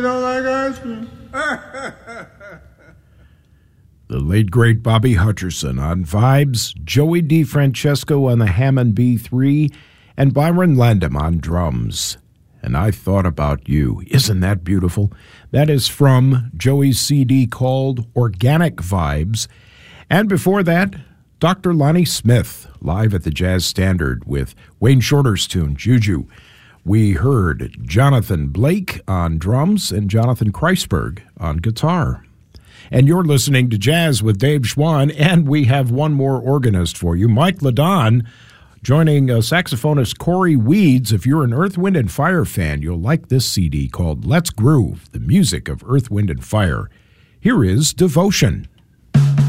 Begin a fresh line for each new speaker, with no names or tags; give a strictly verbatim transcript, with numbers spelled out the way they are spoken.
You don't like ice cream?
The late, great Bobby Hutcherson on vibes, Joey DeFrancesco on the Hammond B three, and Byron Landem on drums. And I Thought About You. Isn't that beautiful? That is from Joey's C D called Organic Vibes. And before that, Doctor Lonnie Smith, live at the Jazz Standard with Wayne Shorter's tune, Juju. We heard Jonathan Blake on drums and Jonathan Kreisberg on guitar. And you're listening to Jazz with Dave Schwann, and we have one more organist for you, Mike Ladon, joining uh, saxophonist Corey Weeds. If you're an Earth, Wind, and Fire fan, you'll like this C D called Let's Groove, the music of Earth, Wind, and Fire. Here is Devotion.